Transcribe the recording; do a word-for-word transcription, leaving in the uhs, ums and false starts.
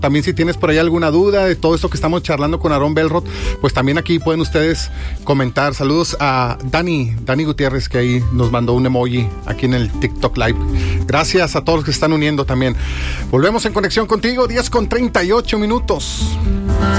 También si tienes por ahí alguna duda de todo esto que estamos charlando con Aarón Belrod, pues también aquí pueden ustedes comentar. Saludos a Dani, Dani Gutiérrez, que ahí nos mandó un emoji aquí en el TikTok Live. Gracias a todos los que se están uniendo también. Volvemos en conexión contigo, diez con treinta y ocho minutos.